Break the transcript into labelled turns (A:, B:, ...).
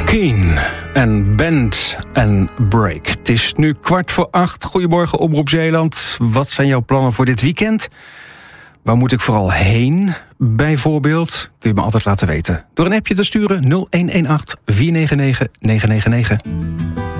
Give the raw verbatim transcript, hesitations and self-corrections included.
A: Keen en Bend en Break. Het is nu kwart voor acht. Goedemorgen, Omroep Zeeland. Wat zijn jouw plannen voor dit weekend? Waar moet ik vooral heen, bijvoorbeeld? Kun je me altijd laten weten. Door een appje te sturen nul een een acht vier negen negen negen negen negen.